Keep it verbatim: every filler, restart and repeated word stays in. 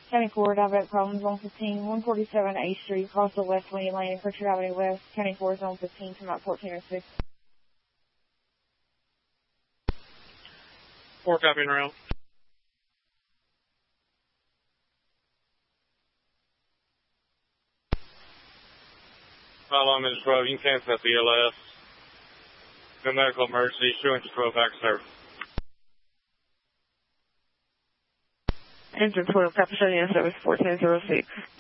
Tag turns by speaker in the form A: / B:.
A: County four, diabetic problems, zone fifteen, one forty-seven A Street, Crossville West, Winnie Lane, and Pritchard Avenue West, County four, zone fifteen, come out fourteen oh six.
B: four, copying around. How long is twelve? You can cancel at the L S. No medical emergency, two into twelve, back service.
A: Engine twelve, copy, shutting in service fourteen oh six.